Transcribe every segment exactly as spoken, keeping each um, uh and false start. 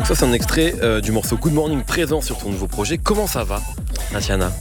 Ça, c'est un extrait euh, du morceau Good Morning présent sur ton nouveau projet. Comment ça va, Tatiana?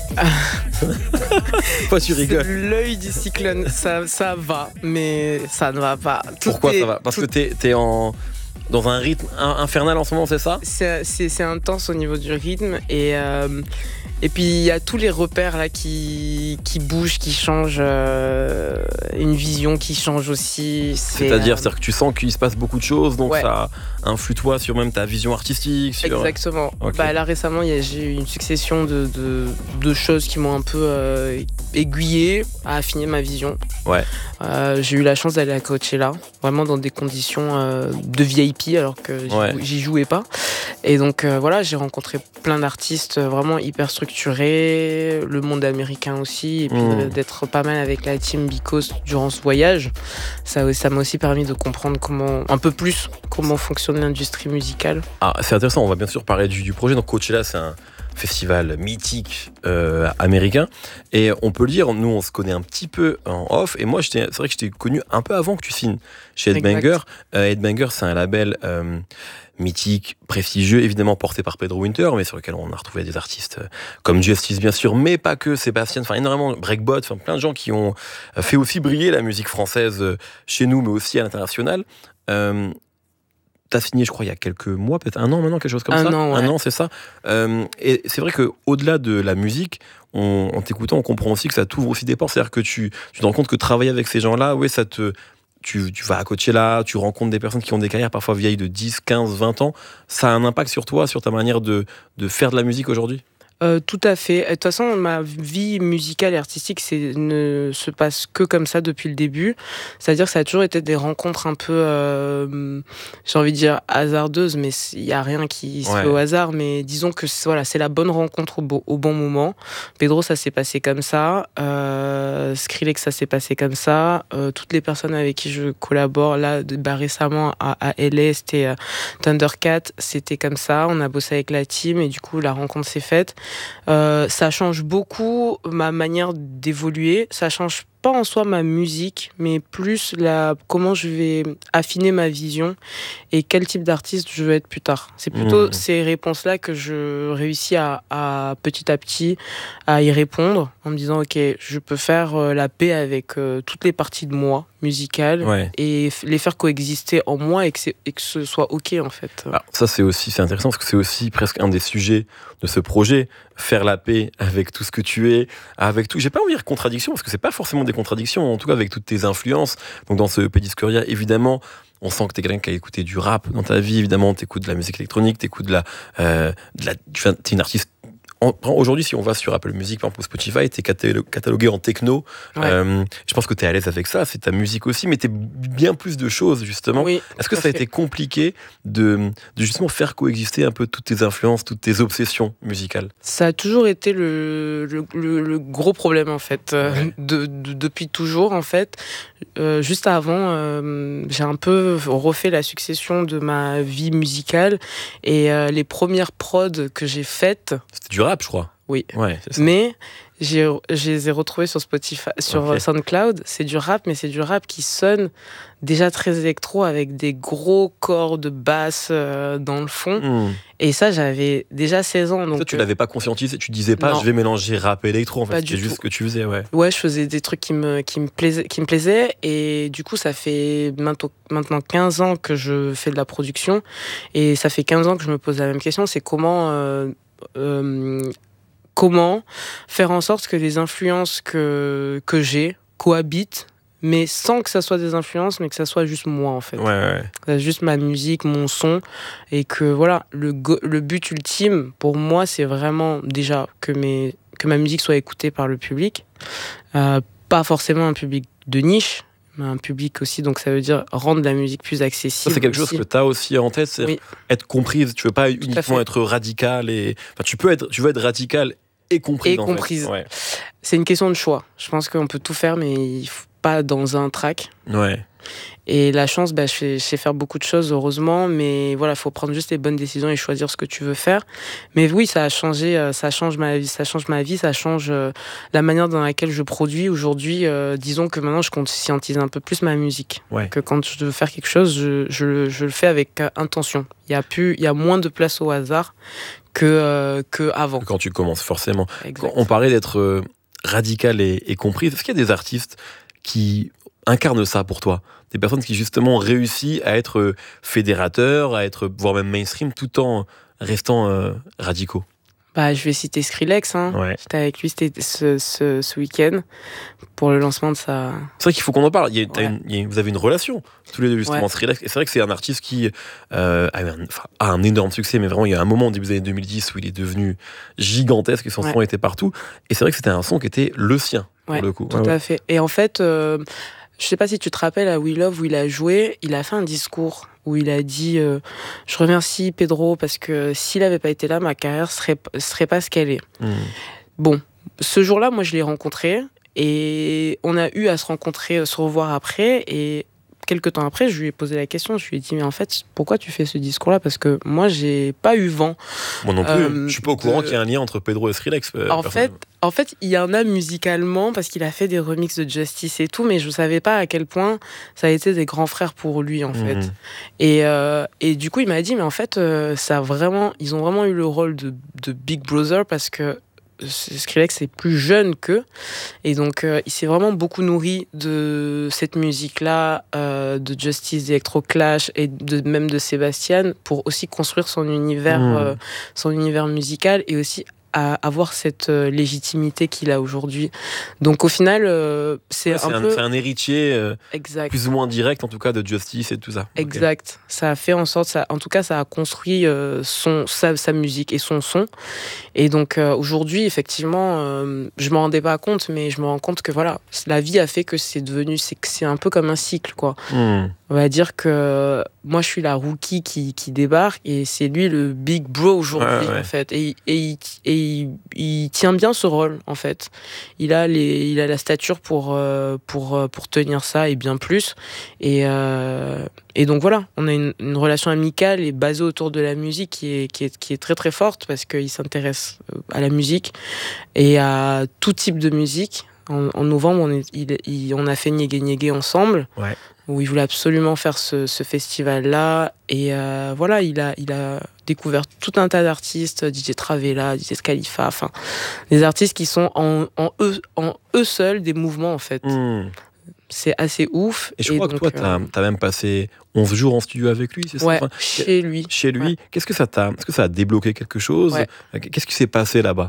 Pourquoi tu rigoles? L'œil du cyclone, ça, ça va, mais ça ne va pas. Tout Pourquoi est, ça va? Parce tout... que t'es, t'es en... dans un rythme infernal en ce moment, c'est ça? C'est, c'est, c'est intense au niveau du rythme et, euh, et puis il y a tous les repères là qui, qui bougent, qui changent, euh, une vision qui change aussi. C'est, C'est-à-dire, euh... c'est-à-dire que tu sens qu'il se passe beaucoup de choses, donc ouais. ça influe toi sur même ta vision artistique. Sur... Exactement. Okay. Bah, là récemment, y a, j'ai eu une succession de, de, de choses qui m'ont un peu euh, aiguillé à affiner ma vision. Ouais. Euh, j'ai eu la chance d'aller à Coachella, vraiment dans des conditions euh, de V I P alors que j'y, ouais. j'y jouais pas. Et donc euh, voilà, j'ai rencontré plein d'artistes vraiment hyper structurés, le monde américain aussi, et puis mmh. d'être pas mal avec la team Because durant ce voyage, ça, ça m'a aussi permis de comprendre comment, un peu plus comment fonctionne l'industrie musicale. Ah, c'est intéressant, on va bien sûr parler du, du projet. Donc Coachella, c'est un festival mythique euh, américain, et on peut le dire, nous on se connaît un petit peu en off, et moi j'étais, c'est vrai que je t'ai connu un peu avant que tu signes chez Headbanger. euh, Headbanger, c'est un label euh, mythique, prestigieux, évidemment porté par Pedro Winter, mais sur lequel on a retrouvé des artistes comme Justice bien sûr, mais pas que, Sébastien, enfin énormément, Breakbot, enfin plein de gens qui ont fait aussi briller la musique française chez nous, mais aussi à l'international. euh, T'as signé, je crois, il y a quelques mois, peut-être un an maintenant, quelque chose comme un ça. An, ouais. Un an, c'est ça. Euh, et c'est vrai qu'au-delà de la musique, on, en t'écoutant, on comprend aussi que ça t'ouvre aussi des portes. C'est-à-dire que tu, tu te rends compte que travailler avec ces gens-là, ouais, ça te, tu, tu vas à Coachella, tu rencontres des personnes qui ont des carrières parfois vieilles de dix, quinze, vingt ans. Ça a un impact sur toi, sur ta manière de, de faire de la musique aujourd'hui? Euh, tout à fait. De toute façon, ma vie musicale et artistique c'est, ne se passe que comme ça depuis le début. C'est-à-dire que ça a toujours été des rencontres un peu, euh, j'ai envie de dire hasardeuses, mais il n'y a rien qui se ouais. fait au hasard. Mais disons que c'est, voilà, c'est la bonne rencontre au, bo- au bon moment. Pedro, ça s'est passé comme ça. Euh, Skrillex, ça s'est passé comme ça. Euh, toutes les personnes avec qui je collabore, là, bah, récemment à, à L A, c'était euh, Thundercat, c'était comme ça. On a bossé avec la team et du coup, la rencontre s'est faite. Euh, ça change beaucoup ma manière d'évoluer. Ça change pas en soi ma musique, mais plus la, comment je vais affiner ma vision et quel type d'artiste je veux être plus tard. C'est plutôt mmh. ces réponses-là que je réussis à, à petit à petit à y répondre en me disant ok, je peux faire euh, la paix avec euh, toutes les parties de moi musicales ouais. et f- les faire coexister en moi et que, c'est, et que ce soit ok en fait. Alors, ça c'est aussi c'est intéressant parce que c'est aussi presque un des sujets de ce projet, faire la paix avec tout ce que tu es, avec tout. J'ai pas envie de dire contradiction parce que c'est pas forcément des contradictions, en tout cas avec toutes tes influences. Donc dans ce E P Discoria, évidemment, on sent que t'es quelqu'un qui a écouté du rap dans ta vie, évidemment, t'écoutes de la musique électronique, t'écoutes de la, euh, de la, t'es une artiste. Aujourd'hui, si on va sur Apple Music, par exemple, ou Spotify, t'es catalogué en techno. Ouais. Euh, je pense que t'es à l'aise avec ça, c'est ta musique aussi, mais t'es bien plus de choses, justement. Oui, Est-ce que ça a été compliqué de, de justement faire coexister un peu toutes tes influences, toutes tes obsessions musicales? Ça a toujours été le, le, le, le gros problème, en fait, ouais. euh, de, de, depuis toujours, en fait. Euh, juste avant, euh, j'ai un peu refait la succession de ma vie musicale et euh, les premières prods que j'ai faites... C'était du rap, je crois. Oui, ouais, c'est ça. Mais j'ai, je les ai retrouvés sur Spotify, sur okay. SoundCloud. C'est du rap, mais c'est du rap qui sonne déjà très électro avec des gros corps de basse euh, dans le fond. Mm. Et ça, j'avais déjà seize ans. Donc ça, tu l'avais pas conscientisé, tu disais pas, non. je vais mélanger rap et électro. En fait, c'était juste ce que tu faisais, ouais. Ouais, je faisais des trucs qui me, qui me plaisaient, qui me plaisaient. Et du coup, ça fait maintenant quinze ans que je fais de la production. Et ça fait quinze ans que je me pose la même question, c'est comment... Euh, euh, Comment faire en sorte que les influences que, que j'ai cohabitent, mais sans que ça soit des influences, mais que ça soit juste moi, en fait. Ouais, ouais. C'est juste ma musique, mon son. Et que, voilà, le, go- le but ultime, pour moi, c'est vraiment, déjà, que, mes, que ma musique soit écoutée par le public. Euh, pas forcément un public de niche, mais un public aussi, donc ça veut dire rendre la musique plus accessible. Ça, c'est quelque aussi. chose que tu as aussi en tête, c'est oui. être comprise. Tu veux pas Tout uniquement être radical. Et... Enfin, tu, peux être, tu veux être radical et comprise. Et comprise. En fait. Ouais. C'est une question de choix. Je pense qu'on peut tout faire, mais il faut pas dans un track. Ouais. Et la chance, bah, je, sais, je sais faire beaucoup de choses, heureusement, mais voilà, il faut prendre juste les bonnes décisions et choisir ce que tu veux faire. Mais oui, ça a changé, ça change ma vie, ça change ma vie, ça change euh, la manière dans laquelle je produis. Aujourd'hui, euh, disons que maintenant, je conscientise un peu plus ma musique. Ouais. Que quand je veux faire quelque chose, je, je, je le fais avec euh, intention. Il y a plus, il y a moins de place au hasard que, euh, que avant. Quand tu commences, forcément. Exact. On parlait d'être euh, radical et, et comprise. Est-ce qu'il y a des artistes qui incarnent ça pour toi? Des personnes qui justement réussissent à être fédérateurs, à être voire même mainstream, tout en restant euh, radicaux. Bah, je vais citer Skrillex. Hein. Ouais. J'étais avec lui c'était ce, ce, ce week-end pour le lancement de sa... C'est vrai qu'il faut qu'on en parle. Il y a, Ouais. une, il y a, vous avez une relation, tous les deux, justement, Ouais. Skrillex. Et c'est vrai que c'est un artiste qui euh, a, un, enfin, a un énorme succès, mais vraiment, il y a un moment, au début des années deux mille dix, où il est devenu gigantesque et son Ouais. son était partout. Et c'est vrai que c'était un son qui était le sien, Ouais, pour le coup. tout Ouais, à ouais. fait. Et en fait... Euh, je sais pas si tu te rappelles à We Love où il a joué, il a fait un discours où il a dit euh, je remercie Pedro parce que s'il avait pas été là, ma carrière serait serait pas ce qu'elle est. Mmh. Bon, ce jour-là, moi je l'ai rencontré et on a eu à se rencontrer, se revoir après et quelques temps après, je lui ai posé la question, je lui ai dit mais en fait, pourquoi tu fais ce discours-là? Parce que moi, j'ai pas eu vent. Moi non plus, Euh, je suis pas au courant de- qu'il y a un lien entre Pedro et Skrillex. euh, En personne. fait, en fait, il y en a musicalement parce qu'il a fait des remixes de Justice et tout, mais je savais pas à quel point ça a été des grands frères pour lui en fait. Mhm. Et, euh, et du coup, il m'a dit mais en fait, euh, ça a vraiment, ils ont vraiment eu le rôle de, de Big Brother parce que Skrillex est plus jeune qu'eux et donc euh, il s'est vraiment beaucoup nourri de cette musique-là, euh, de Justice, d'Electro Clash et de, même de Sébastien pour aussi construire son univers, Mmh. euh, son univers musical et aussi à avoir cette euh, légitimité qu'il a aujourd'hui. Donc au final, euh, c'est Ouais, c'est un, un, peu c'est un héritier euh, exact. plus ou moins direct, en tout cas, de Justice et tout ça. Ok. Exact. Ça a fait en sorte, ça, en tout cas, ça a construit euh, son, sa, sa musique et son son. Et donc euh, aujourd'hui, effectivement, euh, je m'en rendais pas compte, mais je me rends compte que voilà, la vie a fait que c'est devenu, c'est que c'est un peu comme un cycle, quoi. Mmh. On va dire que moi, je suis la rookie qui, qui débarque et c'est lui le big bro aujourd'hui, Ouais, ouais. en fait. Et, et, il, et il, il tient bien ce rôle, en fait. Il a, les, il a la stature pour, euh, pour, euh, pour tenir ça et bien plus. Et, euh, et donc voilà, on a une, une relation amicale et basée autour de la musique qui est, qui est, qui est très très forte parce qu'il s'intéresse à la musique et à tout type de musique. En, en novembre, on, est, il, il, on a fait Niégué Niégué ensemble. Ouais. Où il voulait absolument faire ce, ce festival-là. Et euh, voilà, il a, il a découvert tout un tas d'artistes, D J Travella, D J Khalifa, enfin, des artistes qui sont en, en, eux, en eux seuls des mouvements, en fait. Mmh. C'est assez ouf. Et je crois donc, que toi, t'as, euh, t'as même passé onze jours en studio avec lui, c'est ça? ouais, Enfin, chez lui. chez lui. Ouais. Qu'est-ce que ça t'a, est-ce que ça a débloqué quelque chose? Ouais. Qu'est-ce qui s'est passé là-bas?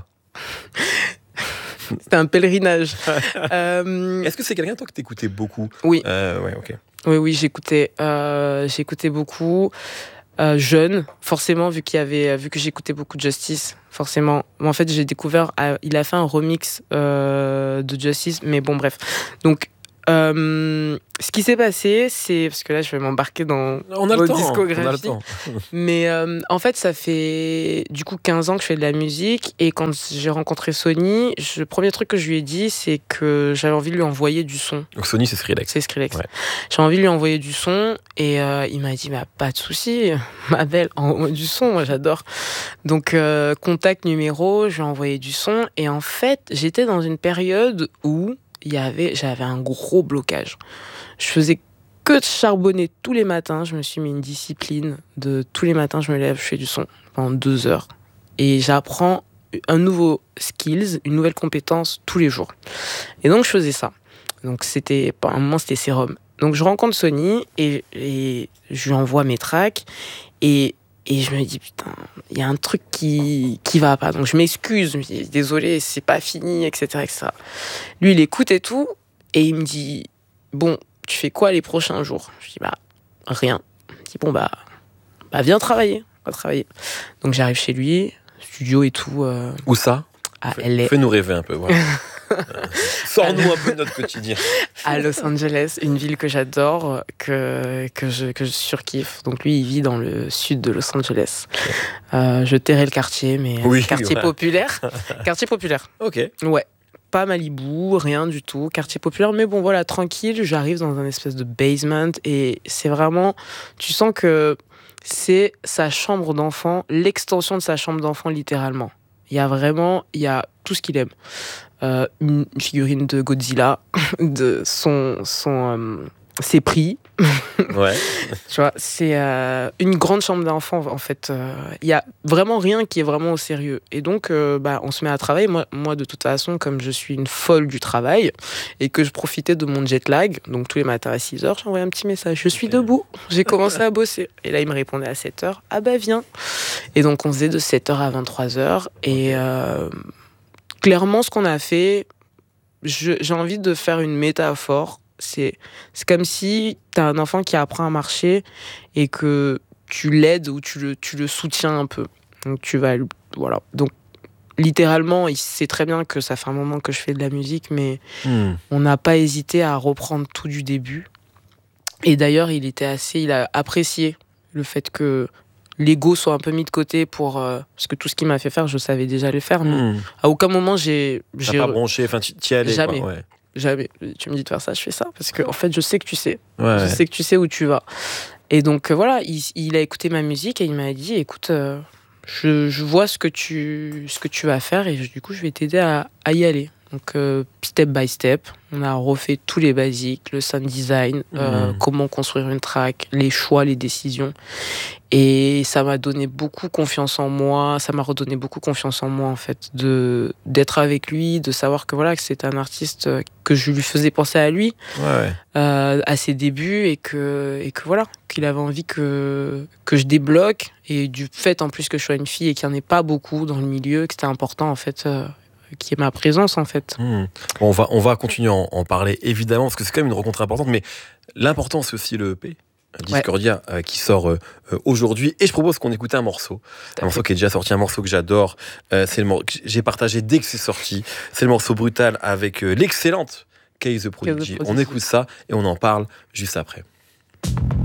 C'était un pèlerinage. euh, Est-ce que c'est quelqu'un, toi, que t'écoutais beaucoup? oui, Euh, ouais, ok. oui, oui, j'écoutais, euh, j'écoutais beaucoup. Euh, jeune, forcément, vu qu'il y avait, vu que j'écoutais beaucoup de Justice, forcément. En fait, j'ai découvert, euh, il a fait un remix euh, de Justice, mais bon, bref. Donc, euh, ce qui s'est passé, c'est parce que là, je vais m'embarquer dans On a le vos temps. On a le discographies. temps. Mais euh, en fait, ça fait du coup quinze ans que je fais de la musique. Et quand j'ai rencontré Sony, je- le premier truc que je lui ai dit, c'est que j'avais envie de lui envoyer du son. Donc Sony, c'est Skrillex. C'est Skrillex. Ouais. J'ai envie de lui envoyer du son. Et euh, il m'a dit, bah, pas de souci, ma belle, envoie du son, moi j'adore. Donc, euh, contact numéro, je lui ai envoyé du son. Et en fait, j'étais dans une période où il y avait, j'avais un gros blocage. Je faisais que de charbonner tous les matins. Je me suis mis une discipline de tous les matins, je me lève, je fais du son pendant deux heures. Et j'apprends un nouveau skills, une nouvelle compétence tous les jours. Et donc, je faisais ça. Donc, c'était, à un moment, c'était sérum. Donc, je rencontre Sony et, et je lui envoie mes tracks. Et, et je me dis, putain, il y a un truc qui, qui va pas. Donc, je m'excuse, je me dis, désolé, c'est pas fini, et cetera, et cetera. Lui, il écoute et tout. Et il me dit, bon, tu fais quoi les prochains jours? Je dis, bah, rien. Il me dit, bon, bah, bah viens travailler. On va travailler. Donc, j'arrive chez lui, studio et tout, euh, Où ça? à Fais- L A. Fais-nous rêver un peu. Voilà. Euh, Sors-nous un peu de notre quotidien. À Los Angeles, une ville que j'adore, que, que, je, que je surkiffe. Donc lui, il vit dans le sud de Los Angeles. Euh, je tairai le quartier, mais Oui, quartier ouais. populaire. Quartier populaire, Ok. ouais. pas Malibu, rien du tout, quartier populaire, mais bon voilà, tranquille, j'arrive dans un espèce de basement et c'est vraiment, tu sens que c'est sa chambre d'enfant, l'extension de sa chambre d'enfant littéralement. Il y a vraiment, il y a tout ce qu'il aime. Euh, une figurine de Godzilla, de son, son, euh, ses prix. Ouais. Tu vois, c'est euh, une grande chambre d'enfant en fait. Il euh, y a vraiment rien qui est vraiment au sérieux. Et donc, euh, bah, on se met à travailler. Moi, moi, de toute façon, comme je suis une folle du travail et que je profitais de mon jet lag, donc tous les matins à six heures, j'envoyais un petit message. Je suis debout. J'ai commencé à bosser. Et là, il me répondait à sept heures. Ah bah viens. Et donc, on faisait de sept heures à vingt-trois heures. Et euh, clairement, ce qu'on a fait, je, j'ai envie de faire une métaphore. C'est, c'est comme si tu as un enfant qui apprend à marcher et que tu l'aides ou tu le, tu le soutiens un peu. Donc, tu vas, voilà. Donc, littéralement, il sait très bien que ça fait un moment que je fais de la musique, mais mmh. on n'a pas hésité à reprendre tout du début. Et d'ailleurs, il était assez, il a apprécié le fait que l'ego soit un peu mis de côté pour euh, parce que tout ce qu'il m'a fait faire, je savais déjà le faire. Mais mmh. à aucun moment j'ai, j'ai j'ai pas bronché, enfin tu y allais. Jamais. Quoi, ouais. Jamais. Tu me dis de faire ça, je fais ça. Parce que, en fait, je sais que tu sais. Ouais, je ouais. sais que tu sais où tu vas. Et donc, euh, voilà, il, il a écouté ma musique et il m'a dit, écoute, euh, je, je vois ce que, tu, ce que tu vas faire et je, du coup, je vais t'aider à, à y aller. Donc, euh, step by step, on a refait tous les basiques, le sound design, euh, mmh. comment construire une track, les choix, les décisions. Et ça m'a donné beaucoup confiance en moi, ça m'a redonné beaucoup confiance en moi, en fait, de, d'être avec lui, de savoir que voilà, que c'est un artiste que je lui faisais penser à lui, ouais. euh, à ses débuts, et que, et que voilà, qu'il avait envie que, que je débloque. Et du fait, en plus, que je sois une fille et qu'il n'y en ait pas beaucoup dans le milieu, que c'était important, en fait, euh, qui est ma présence en fait. Mmh. Bon, on va on va continuer à en, en parler évidemment parce que c'est quand même une rencontre importante, mais l'important c'est aussi le E P Discordia ouais. euh, qui sort euh, aujourd'hui et je propose qu'on écoute un morceau, un morceau qui est déjà sorti, un morceau que j'adore. Euh, c'est le mor- que j'ai partagé dès que c'est sorti. C'est le morceau Brutal avec euh, l'excellente Kay The Prodigy. On écoute ça et on en parle juste après.